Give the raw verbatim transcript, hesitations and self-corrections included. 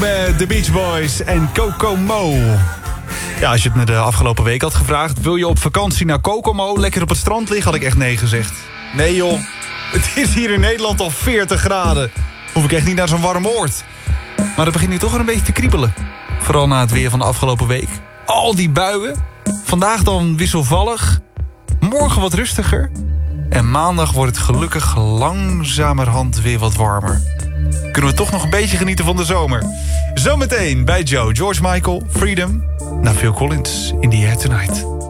Met de Beach Boys en Kokomo. Ja, als je het me de afgelopen week had gevraagd... wil je op vakantie naar Kokomo lekker op het strand liggen... had ik echt nee gezegd. Nee joh, het is hier in Nederland al veertig graden. Hoef ik echt niet naar zo'n warm oord. Maar het begint nu toch wel een beetje te kriebelen. Vooral na het weer van de afgelopen week. Al die buien. Vandaag dan wisselvallig. Morgen wat rustiger. En maandag wordt het gelukkig langzamerhand weer wat warmer. Kunnen we toch nog een beetje genieten van de zomer. Zometeen bij Joe, George Michael, Freedom. Naar Phil Collins, In the Air Tonight.